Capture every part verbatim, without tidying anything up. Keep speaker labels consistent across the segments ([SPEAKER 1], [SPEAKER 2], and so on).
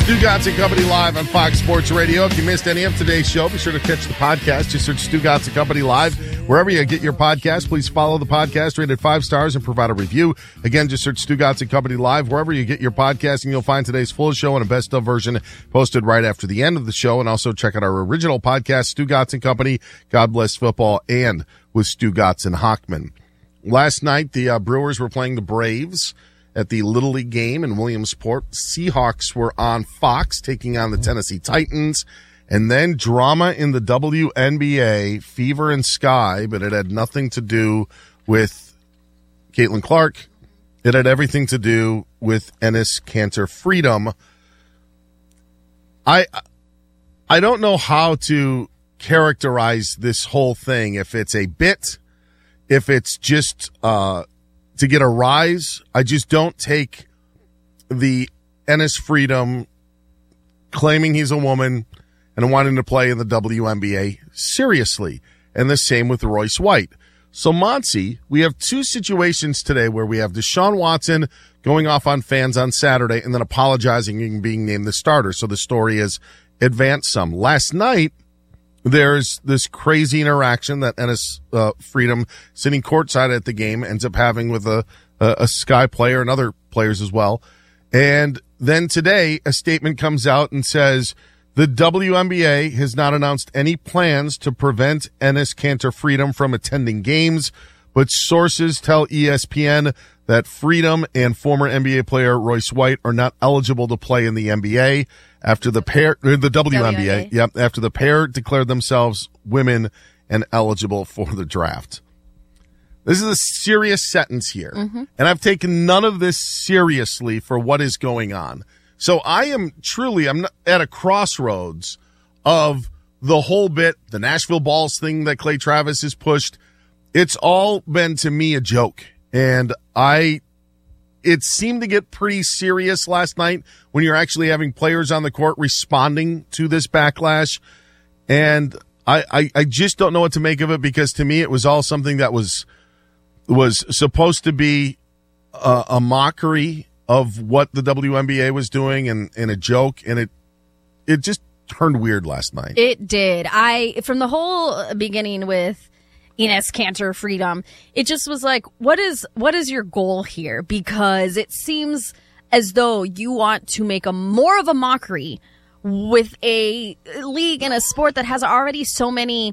[SPEAKER 1] Stugotz and Company live on Fox Sports Radio. If you missed any of today's show, be sure to catch the podcast. Just search Stugotz and Company live wherever you get your podcast. Please follow the podcast, rate it five stars, and provide a review. Again, just search Stugotz and Company live wherever you get your podcast, and you'll find today's full show and a best of version posted right after the end of the show. And also check out our original podcast, Stugotz and Company, God Bless Football, and with Stugotz and Hockman. Last night, the uh, Brewers were playing the Braves at the Little League game in Williamsport. Seahawks were on Fox taking on the Tennessee Titans. And then drama in the W N B A, Fever and Sky, but it had nothing to do with Caitlin Clark. It had everything to do with Enes Kanter Freedom. I I don't know how to characterize this whole thing, if it's a bit, if it's just uh to get a rise. I just don't take the Enes Freedom claiming he's a woman and wanting to play in the W N B A seriously. And the same with Royce White. So, Monty, we have two situations today where we have Deshaun Watson going off on fans on Saturday and then apologizing and being named the starter. So the story is advanced some. Last night, there's this crazy interaction that Enes uh, Freedom, sitting courtside at the game, ends up having with a, a, a Sky player and other players as well. And then today, a statement comes out and says the W N B A has not announced any plans to prevent Enes Kanter Freedom from attending games, but sources tell E S P N that Freedom and former N B A player Royce White are not eligible to play in the N B A after the pair, or the W N B A, W N B A. Yep, after the pair declared themselves women and eligible for the draft. This is a serious sentence here, mm-hmm. and I've taken none of this seriously for what is going on. So I am truly, I'm at a crossroads of the whole bit, the Nashville Balls thing that Clay Travis has pushed. It's all been, to me, a joke. And I, it seemed to get pretty serious last night when you're actually having players on the court responding to this backlash. And I, I, I just don't know what to make of it, because to me it was all something that was, was supposed to be a, a mockery of what the W N B A was doing and, and a joke. And it, it just turned weird last night.
[SPEAKER 2] It did. I, from the whole beginning with Enes Kanter Freedom, it just was like, what is what is your goal here? Because it seems as though you want to make a more of a mockery with a league and a sport that has already so many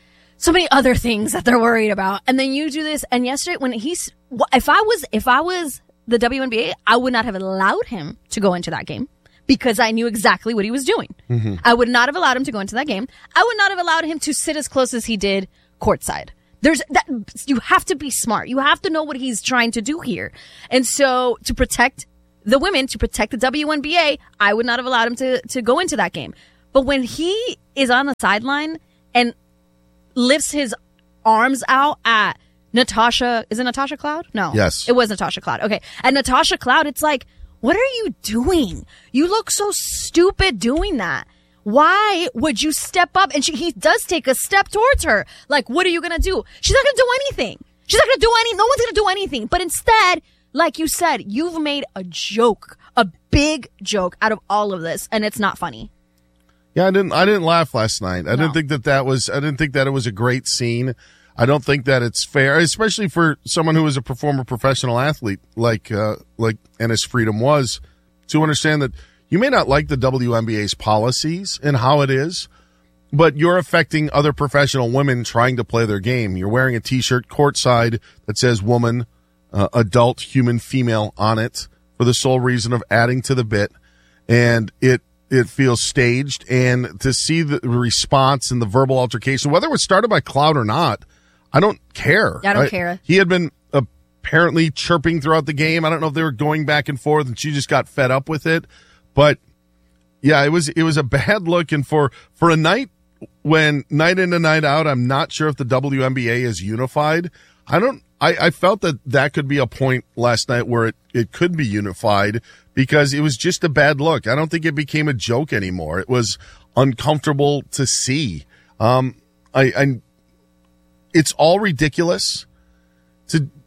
[SPEAKER 2] so many other things that they're worried about. And then you do this. And yesterday, when he's, if I was if I was the W N B A, I would not have allowed him to go into that game, because I knew exactly what he was doing. Mm-hmm. I would not have allowed him to go into that game. I would not have allowed him to sit as close as he did courtside. There's that, you have to be smart. You have to know what he's trying to do here. And so to protect the women, to protect the W N B A, I would not have allowed him to, to go into that game. But when he is on the sideline and lifts his arms out at Natasha, is it Natasha Cloud? No.
[SPEAKER 1] Yes.
[SPEAKER 2] It was Natasha Cloud. Okay. At Natasha Cloud, it's like, what are you doing? You look so stupid doing that. Why would you step up? And she, he does take a step towards her. Like, what are you going to do? She's not going to do anything. She's not going to do any, no one's going to do anything. But instead, like you said, you've made a joke, a big joke out of all of this. And it's not funny.
[SPEAKER 1] Yeah, I didn't, I didn't laugh last night. I
[SPEAKER 2] No.
[SPEAKER 1] didn't think that that was, I didn't think that it was a great scene. I don't think that it's fair, especially for someone who is a former professional athlete like, uh, like Enes Freedom was, to understand that you may not like the W N B A's policies and how it is, but you're affecting other professional women trying to play their game. You're wearing a T-shirt courtside that says woman, uh, adult, human, female on it for the sole reason of adding to the bit. And it, it feels staged. And to see the response and the verbal altercation, whether it was started by Cloud or not, I don't care.
[SPEAKER 2] I don't
[SPEAKER 1] I,
[SPEAKER 2] care.
[SPEAKER 1] He had been apparently chirping throughout the game. I don't know if they were going back and forth and she just got fed up with it. But yeah, it was it was a bad look. And for, for a night when night in and night out, I'm not sure if the W N B A is unified. I don't. I, I felt that that could be a point last night where it, it could be unified, because it was just a bad look. I don't think it became a joke anymore. It was uncomfortable to see. Um, I, I it's all ridiculous. To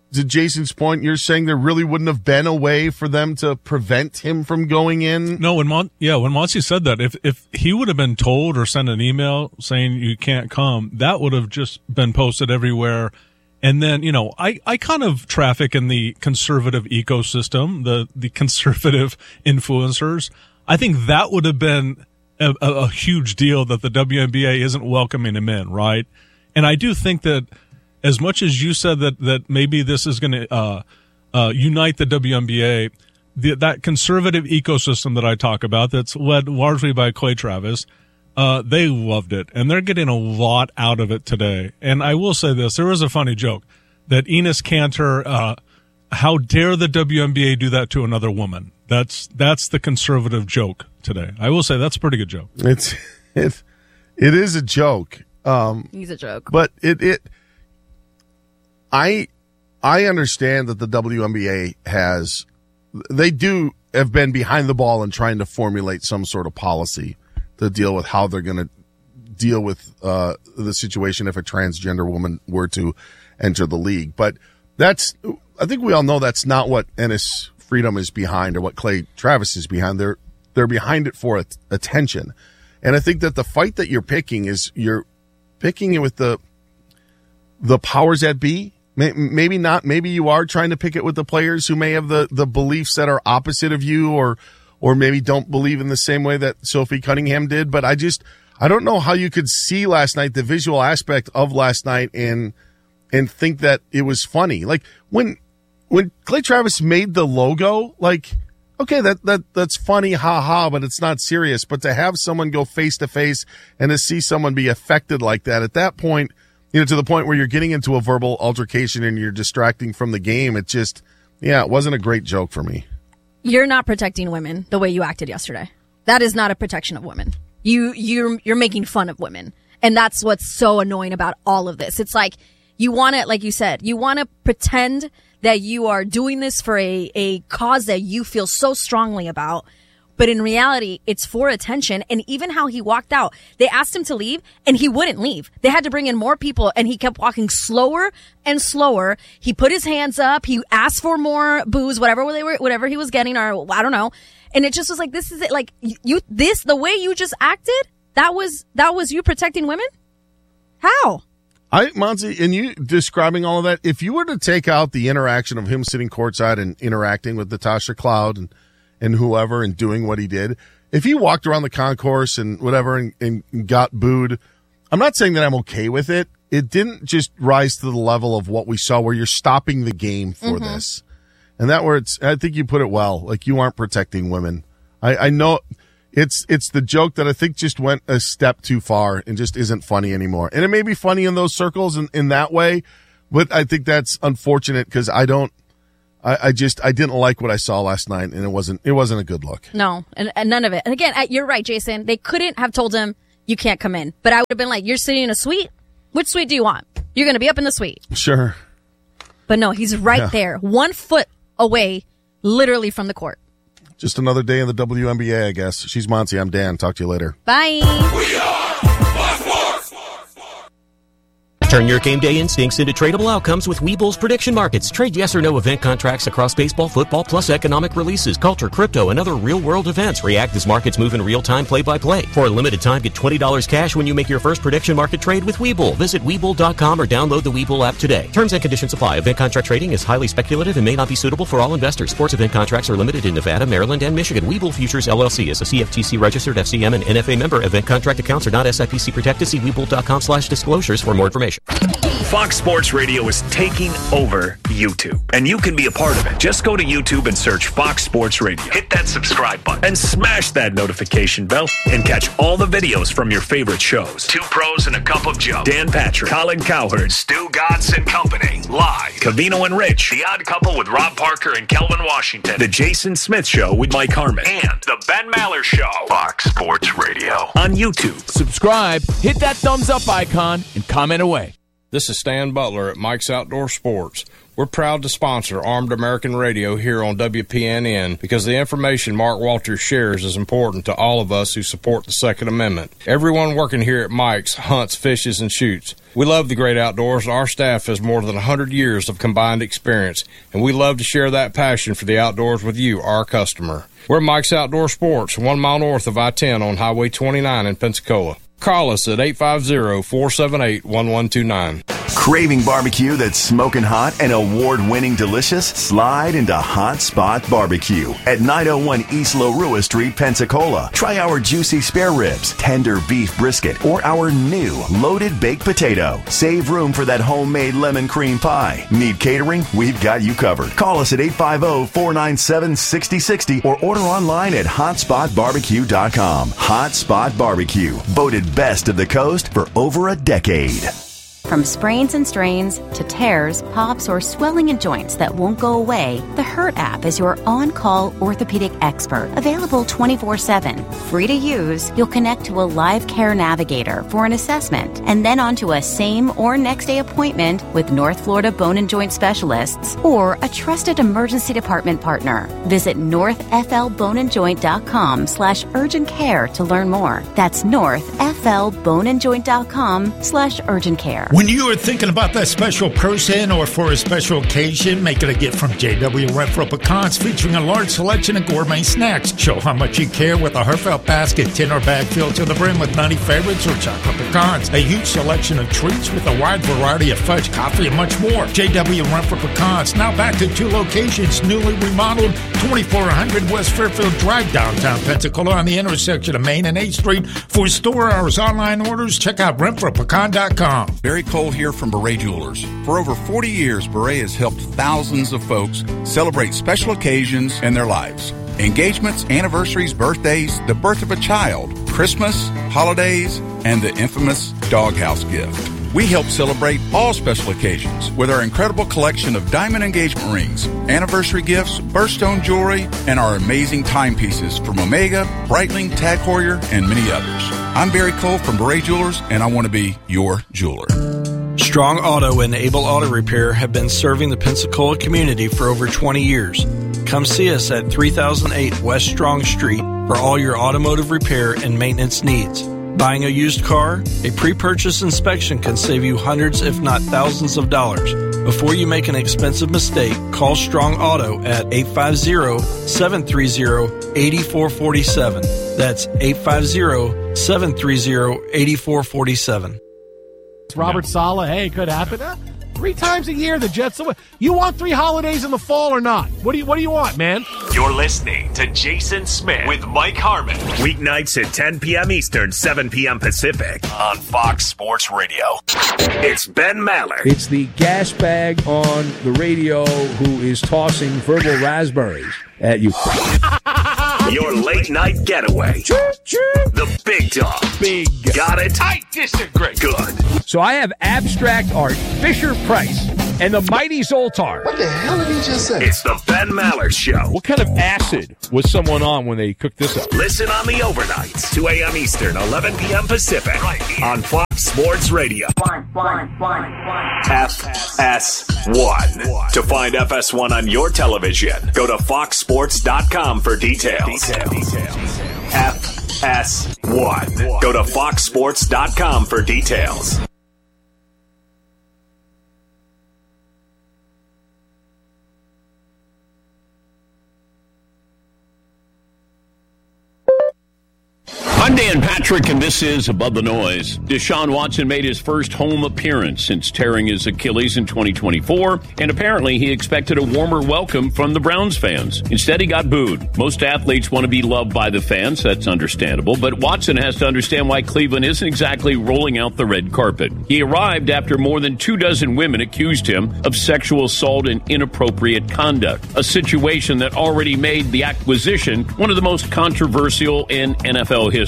[SPEAKER 1] to Jason's point, you're saying there really wouldn't have been a way for them to prevent him from going in?
[SPEAKER 3] No, when Mon- yeah, when Monty said that, if if he would have been told or sent an email saying you can't come, that would have just been posted everywhere. And then, you know, I, I kind of traffic in the conservative ecosystem, the, the conservative influencers. I think that would have been a, a, a huge deal that the W N B A isn't welcoming him in, right? And I do think that as much as you said that, that maybe this is going to uh, uh, unite the W N B A, the, that conservative ecosystem that I talk about that's led largely by Clay Travis, Uh, they loved it, and they're getting a lot out of it today. And I will say this, there was a funny joke that Enes Kanter, uh, how dare the W N B A do that to another woman? That's, that's the conservative joke today. I will say that's a pretty good joke.
[SPEAKER 1] It's, it, it is a joke. Um,
[SPEAKER 2] He's a joke.
[SPEAKER 1] But it, it, I, I understand that the W N B A has, they do have been behind the ball in trying to formulate some sort of policy to deal with how they're going to deal with uh, the situation if a transgender woman were to enter the league. But that's, I think we all know that's not what Enes Freedom is behind or what Clay Travis is behind. They're, they're behind it for at- attention. And I think that the fight that you're picking is you're picking it with the, the powers that be. Maybe not. Maybe you are trying to pick it with the players who may have the, the beliefs that are opposite of you, or, or maybe don't believe in the same way that Sophie Cunningham did. But I just, I don't know how you could see last night, the visual aspect of last night, and, and think that it was funny. Like when, when Clay Travis made the logo, like, okay, that, that, that's funny, ha ha, but it's not serious. But to have someone go face to face and to see someone be affected like that at that point, you know, to the point where you're getting into a verbal altercation and you're distracting from the game, it just, yeah, it wasn't a great joke for me.
[SPEAKER 2] You're not protecting women the way you acted yesterday. That is not a protection of women. You, you're, you're making fun of women. And that's what's so annoying about all of this. It's like, you want to, like you said, you want to pretend that you are doing this for a, a cause that you feel so strongly about. But in reality, it's for attention. And even how he walked out, they asked him to leave and he wouldn't leave. They had to bring in more people and he kept walking slower and slower. He put his hands up. He asked for more booze, whatever they were, whatever he was getting, or I don't know. And it just was like, this is it. Like you, this, the way you just acted, that was, that was you protecting women? How?
[SPEAKER 1] I, Monty, and you describing all of that, if you were to take out the interaction of him sitting courtside and interacting with Natasha Cloud and, and whoever and doing what he did, if he walked around the concourse and whatever and, and got booed, I'm not saying that I'm okay with it. It didn't just rise to the level of what we saw where you're stopping the game for mm-hmm. this. And that where it's, I think you put it well, like you aren't protecting women. I, I know it's, it's the joke that I think just went a step too far and just isn't funny anymore. And it may be funny in those circles in, in that way, but I think that's unfortunate because I don't, I, I just, I didn't like what I saw last night, and it wasn't, it wasn't a good look.
[SPEAKER 2] No, and, and none of it. And again, you're right, Jason. They couldn't have told him, you can't come in. But I would have been like, you're sitting in a suite? Which suite do you want? You're going to be up in the suite.
[SPEAKER 1] Sure.
[SPEAKER 2] But no, he's right yeah. there, one foot away, literally from the court.
[SPEAKER 1] Just another day in the W N B A, I guess. She's Monty. I'm Dan. Talk to you later.
[SPEAKER 2] Bye.
[SPEAKER 4] We are Fox Sports.
[SPEAKER 5] Turn your game day instincts into tradable outcomes with Webull's prediction markets. Trade yes or no event contracts across baseball, football, plus economic releases, culture, crypto, and other real-world events. React as markets move in real time, play-by-play. For a limited time, get twenty dollars cash when you make your first prediction market trade with Webull. Visit Webull dot com or download the Webull app today. Terms and conditions apply. Event contract trading is highly speculative and may not be suitable for all investors. Sports event contracts are limited in Nevada, Maryland, and Michigan. Webull Futures, L L C is a C F T C-registered F C M and N F A member. Event contract accounts are not S I P C protected. See Webull dot com slash disclosures for more information.
[SPEAKER 4] Fox Sports Radio is taking over YouTube, and you can be a part of it. Just go to YouTube and search Fox Sports Radio. Hit that subscribe button and smash that notification bell and catch all the videos from your favorite shows. Two Pros and a Cup of Joe. Dan Patrick, Colin Cowherd, Stu Gatz and Company. Live. Covino and Rich. The Odd Couple with Rob Parker and Kelvin Washington. The Jason Smith Show with Mike Harmon. And The Ben Maller Show. Fox Sports Radio on YouTube.
[SPEAKER 6] Subscribe, hit that thumbs up icon, and comment away. This is Stan Butler at Mike's Outdoor Sports. We're proud to sponsor Armed American Radio here on W P N N because the information Mark Walters shares is important to all of us who support the Second Amendment. Everyone working here at Mike's hunts, fishes, and shoots. We love the great outdoors. Our staff has more than one hundred years of combined experience, and we love to share that passion for the outdoors with you, our customer. We're Mike's Outdoor Sports, one mile north of I ten on Highway twenty-nine in Pensacola. Call us at eight five zero, four seven eight, one one two nine.
[SPEAKER 7] Craving barbecue that's smoking hot and award-winning delicious? Slide into Hot Spot Barbecue at nine oh one East Larua Street, Pensacola. Try our juicy spare ribs, tender beef brisket, or our new loaded baked potato. Save room for that homemade lemon cream pie. Need catering? We've got you covered. Call us at eight five zero, four nine seven, six zero six zero or order online at hot spot barbecue dot com. Hot Spot Barbecue, voted best of the coast for over a decade.
[SPEAKER 8] From sprains and strains to tears, pops, or swelling in joints that won't go away, the Hurt app is your on-call orthopedic expert. Available twenty-four seven. Free to use, you'll connect to a live care navigator for an assessment and then onto a same or next day appointment with North Florida Bone and Joint Specialists or a trusted emergency department partner. Visit north f l bone and joint dot com slash urgent care to learn more. That's north f l bone and joint dot com slash urgent care.
[SPEAKER 9] When you are thinking about that special person or for a special occasion, make it a gift from J W Renfro Pecans featuring a large selection of gourmet snacks. Show how much you care with a heartfelt basket, tin or bag filled to the brim with nutty favorites or chocolate pecans. A huge selection of treats with a wide variety of fudge, coffee, and much more. J W Renfro Pecans, now back to two locations, newly remodeled, twenty-four hundred West Fairfield Drive, downtown Pensacola on the intersection of Main and eighth Street. For store hours, online orders, check out renfro pecan dot com.
[SPEAKER 10] Barry Cole here from Beret Jewelers. For over forty years, Beret has helped thousands of folks celebrate special occasions in their lives. Engagements, anniversaries, birthdays, the birth of a child, Christmas, holidays, and the infamous doghouse gift. We help celebrate all special occasions with our incredible collection of diamond engagement rings, anniversary gifts, birthstone jewelry, and our amazing timepieces from Omega, Breitling, Tag Heuer, and many others. I'm Barry Cole from Beret Jewelers, and I want to be your jeweler.
[SPEAKER 11] Strong Auto and Able Auto Repair have been serving the Pensacola community for over twenty years. Come see us at three thousand eight West Strong Street for all your automotive repair and maintenance needs. Buying a used car, a pre-purchase inspection can save you hundreds if not thousands of dollars. Before you make an expensive mistake, call Strong Auto at eight five zero, seven three zero, eight four four seven. That's eight five zero, seven three zero, eight four four seven.
[SPEAKER 12] Robert Saleh, hey, it could happen. Uh, three times a year, the Jets. You want three holidays in the fall or not? What do you What do you want, man?
[SPEAKER 4] You're listening to Jason Smith with Mike Harmon. Weeknights at ten p.m. Eastern, seven p.m. Pacific on Fox Sports Radio. It's Ben Maller.
[SPEAKER 13] It's the gas bag on the radio who is tossing verbal raspberries at you.
[SPEAKER 4] Your late night getaway. The big dog.
[SPEAKER 13] Big.
[SPEAKER 4] Got it?
[SPEAKER 12] I disagree.
[SPEAKER 4] Good.
[SPEAKER 13] So I have abstract art, Fisher Price, and the Mighty Zoltar.
[SPEAKER 14] What the hell did he just say?
[SPEAKER 4] It's the Ben Maller Show.
[SPEAKER 13] What kind of acid was someone on when they cooked this up?
[SPEAKER 4] Listen on the overnights, two a.m. Eastern, eleven p.m. Pacific, right here on Fox Sports Radio.
[SPEAKER 15] One, one, one, one.
[SPEAKER 4] F S one. To find F S one on your television, go to fox sports dot com for details. Details. F S one. Go to fox sports dot com for details.
[SPEAKER 16] I'm Dan Patrick, and this is Above the Noise. Deshaun Watson made his first home appearance since tearing his Achilles in twenty twenty-four, and apparently he expected a warmer welcome from the Browns fans. Instead, he got booed. Most athletes want to be loved by the fans. That's understandable, but Watson has to understand why Cleveland isn't exactly rolling out the red carpet. He arrived after more than two dozen women accused him of sexual assault and inappropriate conduct, a situation that already made the acquisition one of the most controversial in N F L history.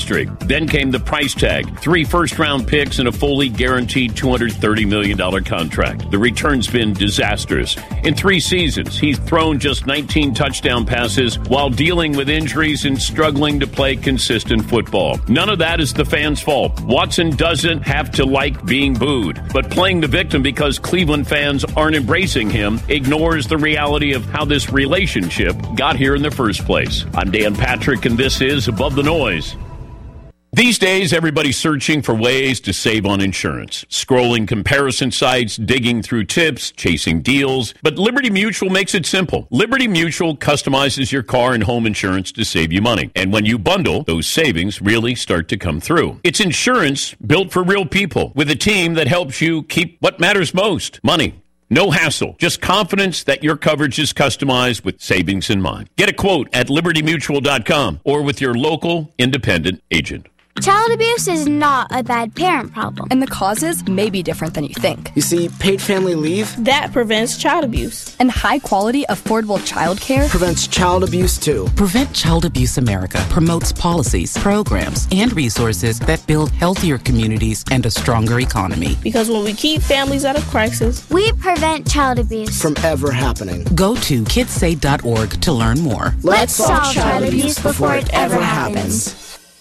[SPEAKER 16] history. Then came the price tag, three first-round picks, and a fully guaranteed two hundred thirty million dollars contract. The return's been disastrous. In three seasons, he's thrown just nineteen touchdown passes while dealing with injuries and struggling to play consistent football. None of that is the fans' fault. Watson doesn't have to like being booed, but playing the victim because Cleveland fans aren't embracing him ignores the reality of how this relationship got here in the first place. I'm Dan Patrick, and this is Above the Noise. These days, everybody's searching for ways to save on insurance. Scrolling comparison sites, digging through tips, chasing deals. But Liberty Mutual makes it simple. Liberty Mutual customizes your car and home insurance to save you money. And when you bundle, those savings really start to come through. It's insurance built for real people with a team that helps you keep what matters most, money. No hassle, just confidence that your coverage is customized with savings in mind. Get a quote at liberty mutual dot com or with your local independent agent.
[SPEAKER 14] Child abuse is not a bad parent problem.
[SPEAKER 17] And the causes may be different than you think.
[SPEAKER 18] You see, paid family leave,
[SPEAKER 17] that prevents child abuse. And high-quality, affordable childcare
[SPEAKER 18] prevents child abuse, too.
[SPEAKER 19] Prevent Child Abuse America promotes policies, programs, and resources that build healthier communities and a stronger economy.
[SPEAKER 17] Because when we keep families out of crisis,
[SPEAKER 14] we prevent child abuse
[SPEAKER 18] from ever happening.
[SPEAKER 19] Go to kids say dot org to learn more.
[SPEAKER 14] Let's, Let's solve child abuse before it ever happens.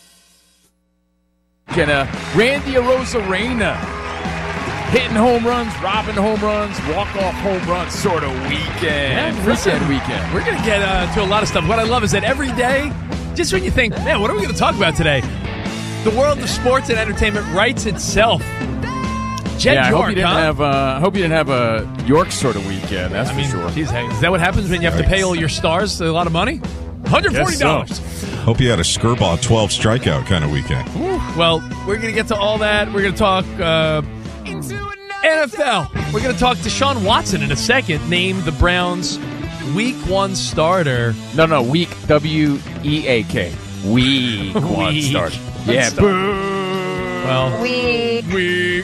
[SPEAKER 13] And uh, Randy Arozarena hitting home runs, robbing home runs, walk-off home runs sort of weekend.
[SPEAKER 20] Yeah,
[SPEAKER 13] weekend, weekend.
[SPEAKER 20] We're going to get uh, to a lot of stuff. What I love is that every day, just when you think, man, what are we going to talk about today? The world of sports and entertainment writes itself. Jed
[SPEAKER 13] yeah, I
[SPEAKER 20] York,
[SPEAKER 13] hope you didn't
[SPEAKER 20] huh?
[SPEAKER 13] have. Uh, hope you didn't have a York sort of weekend. That's
[SPEAKER 20] I
[SPEAKER 13] for
[SPEAKER 20] mean,
[SPEAKER 13] sure.
[SPEAKER 20] Geez, hey, is that what happens when you have to pay all your stars a lot of money? one hundred forty dollars.
[SPEAKER 21] So. Hope you had a Skirball twelve strikeout kind of weekend.
[SPEAKER 20] Ooh, well, we're going to get to all that. We're going to talk uh, N F L. We're going to talk to Deshaun Watson in a second, named the Browns' Week One starter.
[SPEAKER 13] No, no, week W E A K. Week One
[SPEAKER 20] Week
[SPEAKER 13] starter.
[SPEAKER 20] One
[SPEAKER 13] Yeah,
[SPEAKER 20] starter.
[SPEAKER 13] boo.
[SPEAKER 20] Well,
[SPEAKER 14] Week.
[SPEAKER 20] Week.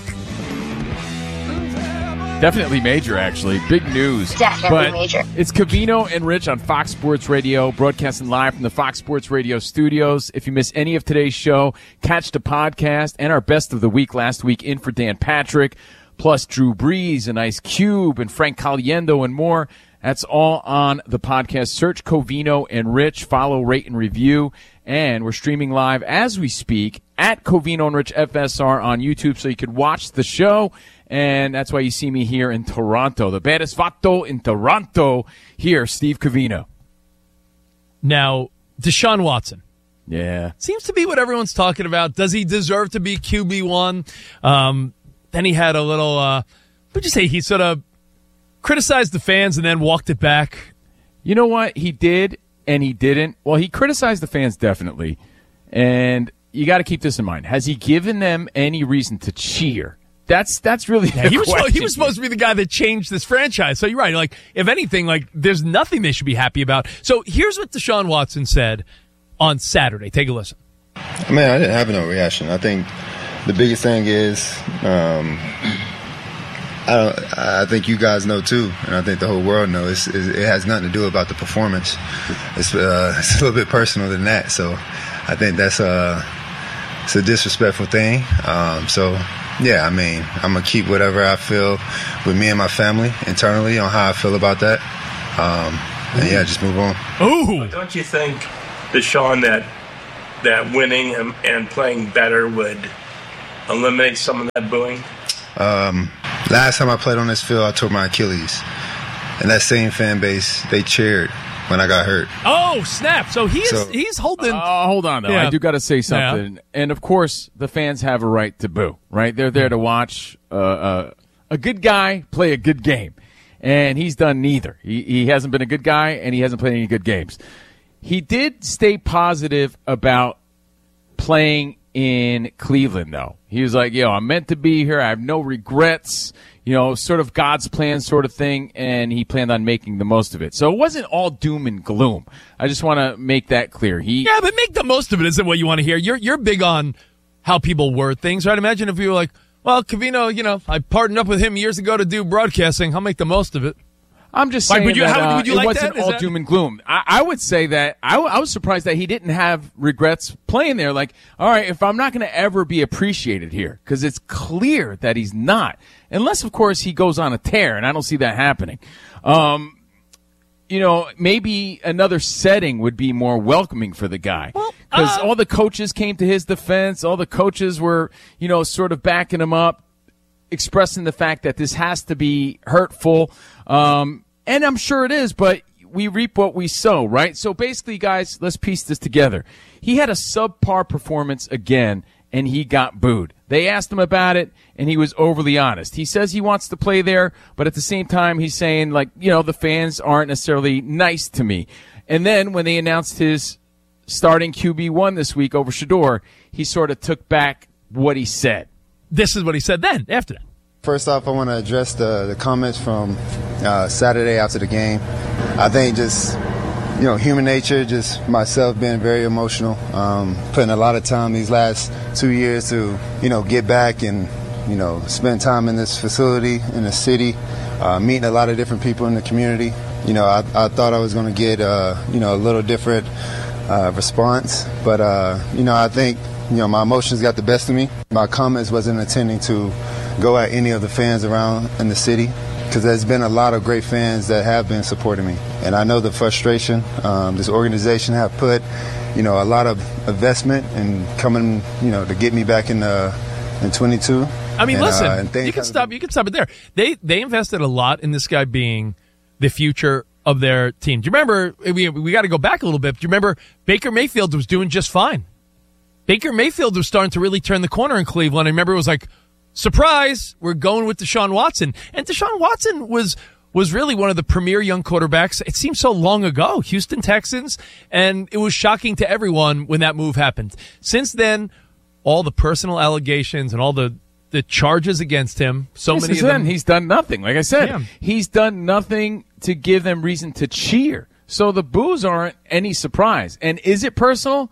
[SPEAKER 13] Definitely major, actually. Big news.
[SPEAKER 14] Definitely
[SPEAKER 13] but
[SPEAKER 14] major.
[SPEAKER 13] It's Covino and Rich on Fox Sports Radio, broadcasting live from the Fox Sports Radio studios. If you miss any of today's show, catch the podcast and our best of the week last week in for Dan Patrick, plus Drew Brees and Ice Cube and Frank Caliendo and more. That's all on the podcast. Search Covino and Rich. Follow, rate, and review. And we're streaming live as we speak at Covino and Rich F S R on YouTube, so you could watch the show. And that's why you see me here in Toronto. The baddest vato in Toronto. Here, Steve Covino.
[SPEAKER 20] Now, Deshaun Watson.
[SPEAKER 13] Yeah.
[SPEAKER 20] Seems to be what everyone's talking about. Does he deserve to be Q B one? Um, then he had a little, uh, what would you say? He sort of criticized the fans and then walked it back.
[SPEAKER 13] You know what? He did and he didn't. Well, he criticized the fans definitely. And you got to keep this in mind. Has he given them any reason to cheer? That's that's really
[SPEAKER 20] yeah,
[SPEAKER 13] the
[SPEAKER 20] he was
[SPEAKER 13] question.
[SPEAKER 20] he was supposed to be the guy that changed this franchise. So you're right. Like, if anything, like there's nothing they should be happy about. So here's what Deshaun Watson said on Saturday. Take a listen.
[SPEAKER 22] I mean, I didn't have no reaction. I think the biggest thing is, um, I don't. I think you guys know too, and I think the whole world knows. It's, it has nothing to do about the performance. It's, uh, it's a little bit personal than that. So I think that's a it's a disrespectful thing. Um, so. Yeah, I mean, I'm going to keep whatever I feel with me and my family internally on how I feel about that. Um, and, yeah, just move on.
[SPEAKER 20] Ooh.
[SPEAKER 23] But don't you think, Deshaun, that that winning and, and playing better would eliminate some of that booing?
[SPEAKER 22] Um, last time I played on this field, I tore my Achilles. And that same fan base, they cheered when I got hurt.
[SPEAKER 20] Oh, snap. So he's
[SPEAKER 22] So-
[SPEAKER 20] he's holding.
[SPEAKER 13] Uh, hold on, though.
[SPEAKER 20] Yeah.
[SPEAKER 13] I do got to say something.
[SPEAKER 20] Yeah.
[SPEAKER 13] And, of course, the fans have a right to boo, right? They're there to watch uh, uh, a good guy play a good game. And he's done neither. He, he hasn't been a good guy, and he hasn't played any good games. He did stay positive about playing in Cleveland, though. He was like, yo, I'm meant to be here. I have no regrets. You know, sort of God's plan sort of thing, and he planned on making the most of it. So it wasn't all doom and gloom. I just want to make that clear. He
[SPEAKER 20] Yeah, but make the most of it isn't what you want to hear. You're you're big on how people word things, right? Imagine if you were like, well, Covino, you know, I partnered up with him years ago to do broadcasting. I'll make the most of it.
[SPEAKER 13] I'm just
[SPEAKER 20] Like,
[SPEAKER 13] saying
[SPEAKER 20] would you-
[SPEAKER 13] that
[SPEAKER 20] how
[SPEAKER 13] uh,
[SPEAKER 20] would you
[SPEAKER 13] it
[SPEAKER 20] like
[SPEAKER 13] wasn't
[SPEAKER 20] that? Is
[SPEAKER 13] all
[SPEAKER 20] that-
[SPEAKER 13] doom and gloom. I, I would say that I, w- I was surprised that he didn't have regrets playing there. Like, all right, if I'm not going to ever be appreciated here, because it's clear that he's not, unless, of course, he goes on a tear, and I don't see that happening. Um, you know, maybe another setting would be more welcoming for the guy. Because uh, all the coaches came to his defense. All the coaches were, you know, sort of backing him up, expressing the fact that this has to be hurtful. Um, and I'm sure it is, but we reap what we sow, right? So basically, guys, let's piece this together. He had a subpar performance again, and he got booed. They asked him about it, and he was overly honest. He says he wants to play there, but at the same time, he's saying, like, you know, the fans aren't necessarily nice to me. And then when they announced his starting Q B one this week over Shedeur, he sort of took back what he said.
[SPEAKER 20] This is what he said then, after that.
[SPEAKER 22] First off, I want to address the, the comments from uh, Saturday after the game. I think just, you know, human nature, just myself being very emotional, um, putting a lot of time these last two years to, you know, get back and, you know, spend time in this facility, in the city, uh, meeting a lot of different people in the community. You know, I, I thought I was going to get, uh, you know, a little different uh, response, but, uh, you know, I think, you know, my emotions got the best of me. My comments wasn't intending to go at any of the fans around in the city, because there's been a lot of great fans that have been supporting me. And I know the frustration um, this organization have put, you know, a lot of investment in coming, you know, to get me back in the, in twenty-two.
[SPEAKER 20] I mean,
[SPEAKER 22] and,
[SPEAKER 20] listen,
[SPEAKER 22] uh, and
[SPEAKER 20] you can stop. You can stop it there. They they invested a lot in this guy being the future of their team. Do you remember? We we got to go back a little bit. Do you remember Baker Mayfield was doing just fine? Baker Mayfield was starting to really turn the corner in Cleveland. I remember it was like, surprise, we're going with Deshaun Watson. And Deshaun Watson was was really one of the premier young quarterbacks. It seems so long ago, Houston Texans, and it was shocking to everyone when that move happened. Since then, all the personal allegations and all the, the charges against him, so
[SPEAKER 13] Yes,
[SPEAKER 20] many of
[SPEAKER 13] then,
[SPEAKER 20] them.
[SPEAKER 13] he's done nothing. Like I said,
[SPEAKER 20] Yeah.
[SPEAKER 13] he's done nothing to give them reason to cheer. So the boos aren't any surprise. And is it personal?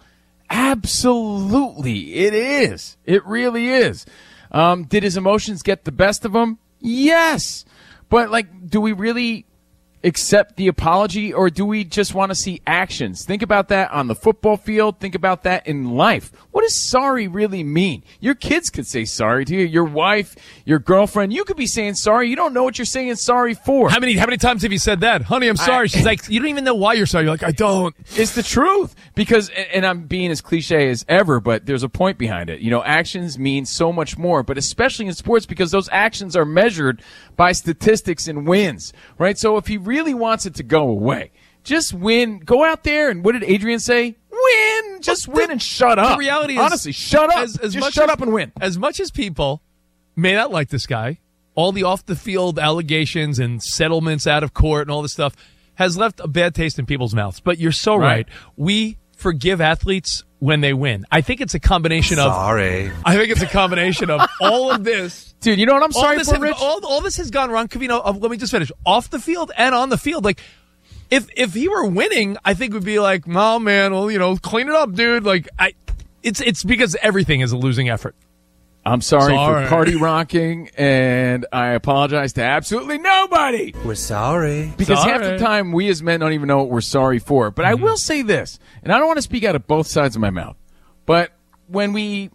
[SPEAKER 13] Absolutely, it is. It really is. Um, did his emotions get the best of him? Yes. But, like, do we really accept the apology, or do we just want to see actions? Think about that on the football field. Think about that in life. What does sorry really mean? Your kids could say sorry to you. Your wife, your girlfriend, you could be saying sorry. You don't know what you're saying sorry for.
[SPEAKER 20] How many how many times have you said that? Honey, I'm sorry.
[SPEAKER 13] I-
[SPEAKER 20] She's like, you don't even know why you're sorry. You're like, I don't.
[SPEAKER 13] It's the truth. Because, and I'm being as cliche as ever, but there's a point behind it. You know, actions mean so much more, but especially in sports, because those actions are measured by statistics and wins, right? So if he really wants it to go away, just win. Go out there and what did Adrian say? Win. Just win and shut up.
[SPEAKER 20] The reality is,
[SPEAKER 13] honestly, shut up.
[SPEAKER 20] As, as
[SPEAKER 13] just
[SPEAKER 20] much
[SPEAKER 13] shut
[SPEAKER 20] as,
[SPEAKER 13] up and win.
[SPEAKER 20] As much as people may not like this guy, all the off-the-field allegations and settlements out of court and all this stuff has left a bad taste in people's mouths. But you're so right.
[SPEAKER 13] Right.
[SPEAKER 20] We forgive athletes when they win. I think it's a combination of...
[SPEAKER 1] Sorry.
[SPEAKER 20] I think it's a combination of all of this.
[SPEAKER 13] Dude, you know what I'm
[SPEAKER 20] all
[SPEAKER 13] sorry
[SPEAKER 20] this
[SPEAKER 13] for,
[SPEAKER 20] has,
[SPEAKER 13] Rich?
[SPEAKER 20] all, all this has gone wrong. Covino, uh, let me just finish. Off the field and on the field. Like, if if he were winning, I think we'd be like, oh, man, well, you know, clean it up, dude. Like, I, it's it's because everything is a losing effort.
[SPEAKER 13] I'm sorry,
[SPEAKER 20] Sorry.
[SPEAKER 13] for party rocking, and I apologize to absolutely nobody.
[SPEAKER 1] We're sorry.
[SPEAKER 13] Because
[SPEAKER 20] Sorry.
[SPEAKER 13] half the time, we as men don't even know what we're sorry for. But I will say this, and I don't want to speak out of both sides of my mouth, but when we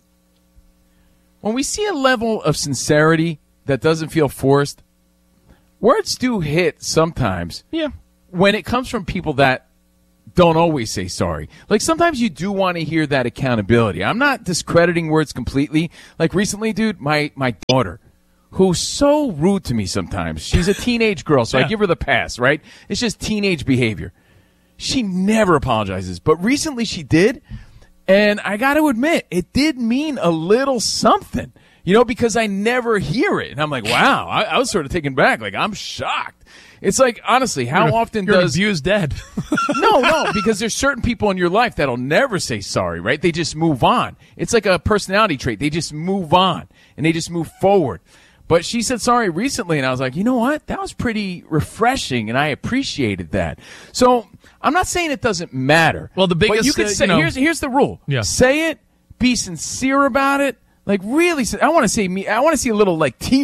[SPEAKER 13] when we see a level of sincerity that doesn't feel forced, words do hit sometimes.
[SPEAKER 20] Yeah.
[SPEAKER 13] When it comes from people that don't always say sorry. Like, sometimes you do want to hear that accountability. I'm not discrediting words completely. Like, recently, dude, my, my daughter, who's so rude to me sometimes. She's a teenage girl, so
[SPEAKER 20] Yeah.
[SPEAKER 13] I give her the pass, right? It's just teenage behavior. She never apologizes, but recently she did, and I got to admit, it did mean a little something, you know, because I never hear it. And I'm like, wow, I, I was sort of taken back. Like, I'm shocked. It's like, honestly, how
[SPEAKER 20] You're,
[SPEAKER 13] often
[SPEAKER 20] you're
[SPEAKER 13] does...
[SPEAKER 20] an abused dad.
[SPEAKER 13] No, no, because there's certain people in your life that'll never say sorry, right? They just move on. It's like a personality trait. They just move on, and they just move forward. But she said sorry recently, and I was like, you know what? That was pretty refreshing, and I appreciated that. So I'm not saying it doesn't matter.
[SPEAKER 20] Well, the
[SPEAKER 13] but
[SPEAKER 20] biggest,
[SPEAKER 13] you could
[SPEAKER 20] uh,
[SPEAKER 13] say,
[SPEAKER 20] you know-
[SPEAKER 13] here's, here's the rule.
[SPEAKER 20] Yeah.
[SPEAKER 13] Say it, be sincere about it, like really, I want to say me, I want to see a little like tear.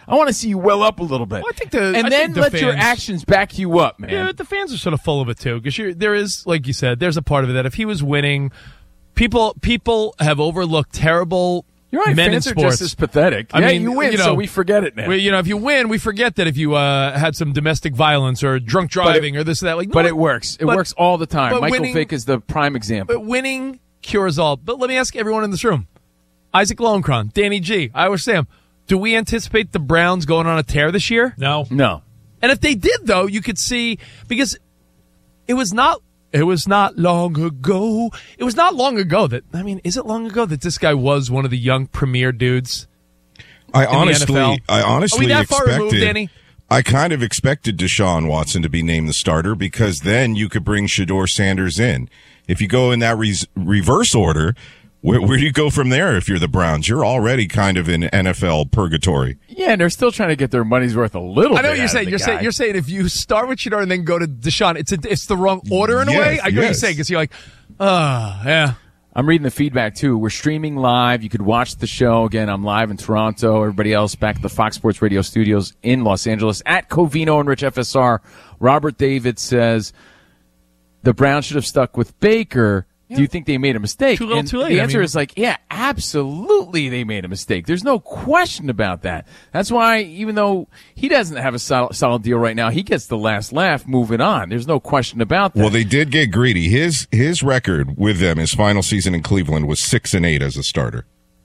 [SPEAKER 13] I want to see you well up a little bit.
[SPEAKER 20] Well, I think the,
[SPEAKER 13] and
[SPEAKER 20] I
[SPEAKER 13] then
[SPEAKER 20] think the
[SPEAKER 13] let
[SPEAKER 20] fans,
[SPEAKER 13] your actions back you up, man.
[SPEAKER 20] Yeah, the fans are sort of full of it too, because there is, like you said, there's a part of it that if he was winning, people people have overlooked terrible.
[SPEAKER 13] You're right.
[SPEAKER 20] Men
[SPEAKER 13] fans
[SPEAKER 20] in
[SPEAKER 13] are
[SPEAKER 20] sports.
[SPEAKER 13] just as pathetic.
[SPEAKER 20] I
[SPEAKER 13] yeah,
[SPEAKER 20] mean,
[SPEAKER 13] you win,
[SPEAKER 20] you know,
[SPEAKER 13] so we forget it now.
[SPEAKER 20] We, you know, if you win, we forget that if you uh, had some domestic violence or drunk driving
[SPEAKER 13] it,
[SPEAKER 20] or this or that. Like, no,
[SPEAKER 13] but it works. It
[SPEAKER 20] but,
[SPEAKER 13] works all the time. Michael
[SPEAKER 20] winning,
[SPEAKER 13] Vick is the prime example.
[SPEAKER 20] But winning cures all. But let me ask everyone in this room: Isaac Lowenkron, Danny G, Iowa Sam. Do we anticipate the Browns going on a tear this year?
[SPEAKER 12] No,
[SPEAKER 13] no.
[SPEAKER 20] And if they did, though, you could see because it was not. It was not long ago. It was not long ago that, I mean, is it long ago that this guy was one of the young premier dudes?
[SPEAKER 21] I
[SPEAKER 20] in
[SPEAKER 21] honestly,
[SPEAKER 20] the N F L?
[SPEAKER 21] I honestly
[SPEAKER 20] Are we that far
[SPEAKER 21] expected,
[SPEAKER 20] removed, Danny?
[SPEAKER 21] I kind of expected Deshaun Watson to be named the starter because then you could bring Shedeur Sanders in. If you go in that re- reverse order, where, where do you go from there if you're the Browns? You're already kind of in N F L purgatory.
[SPEAKER 13] Yeah, and they're still trying to get their money's worth a little
[SPEAKER 20] I know
[SPEAKER 13] bit
[SPEAKER 20] what you're
[SPEAKER 13] out
[SPEAKER 20] saying.
[SPEAKER 13] of the
[SPEAKER 20] You're
[SPEAKER 13] guy.
[SPEAKER 20] saying you're saying if you start with Shedeur and then go to Deshaun, it's a, it's the wrong order in a
[SPEAKER 21] Yes,
[SPEAKER 20] way. I get what you're
[SPEAKER 21] yes.
[SPEAKER 20] saying because you're like, ah, uh, yeah.
[SPEAKER 13] I'm reading the feedback, too. We're streaming live. You could watch the show. Again, I'm live in Toronto. Everybody else back at the Fox Sports Radio studios in Los Angeles at Covino and Rich F S R. Robert David says the Browns should have stuck with Baker. Yeah. Do you think they made a mistake?
[SPEAKER 20] Too little,
[SPEAKER 13] and
[SPEAKER 20] too late.
[SPEAKER 13] The
[SPEAKER 20] I
[SPEAKER 13] answer
[SPEAKER 20] mean,
[SPEAKER 13] is like, yeah, absolutely they made a mistake. There's no question about that. That's why, even though he doesn't have a solid, solid deal right now, he gets the last laugh moving on. There's no question about that.
[SPEAKER 21] Well, they did get greedy. His his record with them, his final season in Cleveland, was six and eight as a starter.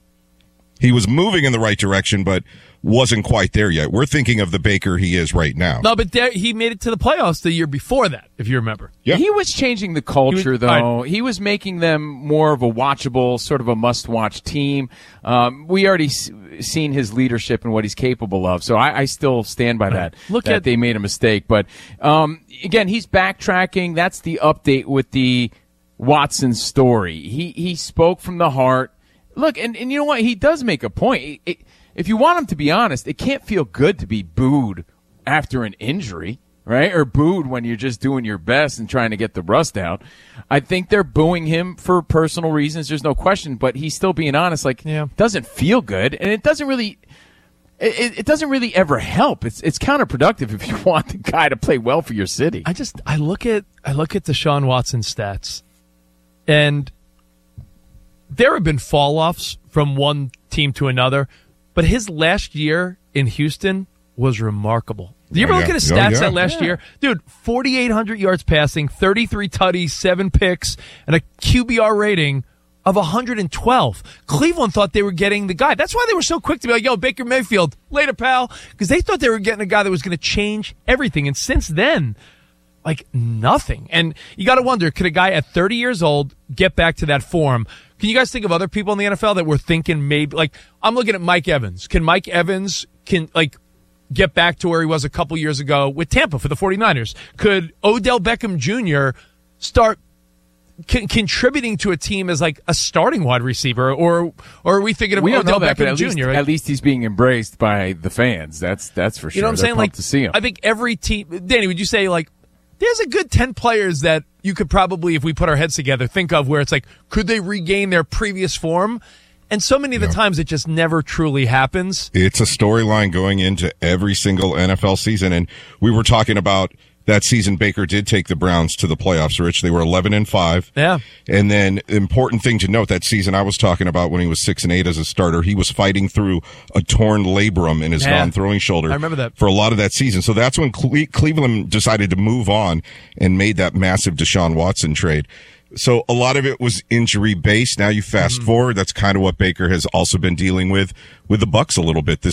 [SPEAKER 21] He was moving in the right direction, but wasn't quite there yet. We're thinking of the Baker he is right now.
[SPEAKER 20] No, but there, he made it to the playoffs the year before that, if you remember.
[SPEAKER 21] Yeah.
[SPEAKER 13] He was changing the culture,
[SPEAKER 20] He was-
[SPEAKER 13] though. He was making them more of a watchable, sort of a must-watch team. Um, we already s- seen his leadership and what he's capable of, so I, I still stand by that.
[SPEAKER 20] Look
[SPEAKER 13] that
[SPEAKER 20] at-
[SPEAKER 13] they made a mistake, but um, again, he's backtracking. That's the update with the Watson story. He he spoke from the heart. Look, and, and you know what? He does make a point. It, it, if you want him to be honest, it can't feel good to be booed after an injury, right? Or booed when you're just doing your best and trying to get the rust out. I think they're booing him for personal reasons. There's no question, but he's still being honest. Like,
[SPEAKER 20] Yeah.
[SPEAKER 13] it doesn't feel good, and it doesn't really. It, it doesn't really ever help. It's it's counterproductive if you want the guy to play well for your city.
[SPEAKER 20] I just I look at I look at Deshaun Watson's stats, and there have been fall-offs from one team to another, but his last year in Houston was remarkable. Do you ever
[SPEAKER 21] Oh,
[SPEAKER 20] look
[SPEAKER 21] yeah.
[SPEAKER 20] at his
[SPEAKER 21] Oh,
[SPEAKER 20] stats
[SPEAKER 21] yeah.
[SPEAKER 20] that last
[SPEAKER 13] Yeah.
[SPEAKER 20] year? Dude, forty-eight hundred yards passing, thirty-three tutties, seven picks, and a Q B R rating of one hundred twelve. Cleveland thought they were getting the guy. That's why they were so quick to be like, yo, Baker Mayfield, later, pal, because they thought they were getting a guy that was going to change everything. And since then, like nothing. And you got to wonder, could a guy at thirty years old get back to that form? Can you guys think of other people in the N F L that were thinking maybe, like, I'm looking at Mike Evans. Can Mike Evans, can, like, get back to where he was a couple years ago with Tampa for the 49ers? Could Odell Beckham Junior start con- contributing to a team as, like, a starting wide receiver? Or, or are we thinking of
[SPEAKER 13] we don't
[SPEAKER 20] Odell
[SPEAKER 13] know that, but
[SPEAKER 20] Beckham
[SPEAKER 13] at least,
[SPEAKER 20] Junior?
[SPEAKER 13] at least he's being embraced by the fans. That's that's for sure.
[SPEAKER 20] You know what I'm
[SPEAKER 13] They're
[SPEAKER 20] saying?
[SPEAKER 13] pumped
[SPEAKER 20] Like,
[SPEAKER 13] to see him.
[SPEAKER 20] I think every team, Danny, would you say, like, there's a good ten players that you could probably, if we put our heads together, think of where it's like, could they regain their previous form? And so many of the times it just never truly happens.
[SPEAKER 21] It's a storyline going into every single N F L season. And we were talking about that season Baker did take the Browns to the playoffs, Rich. They were eleven and five.
[SPEAKER 20] Yeah.
[SPEAKER 21] And then important thing to note, that season I was talking about when he was six and eight as a starter, he was fighting through a torn labrum in his
[SPEAKER 20] Yeah.
[SPEAKER 21] non-throwing shoulder.
[SPEAKER 20] I remember that.
[SPEAKER 21] For a lot of that season. So that's when Cle- Cleveland decided to move on and made that massive Deshaun Watson trade. So a lot of it was injury based. Now you fast
[SPEAKER 20] Mm-hmm.
[SPEAKER 21] forward. That's kind of what Baker has also been dealing with with the Bucs a little bit this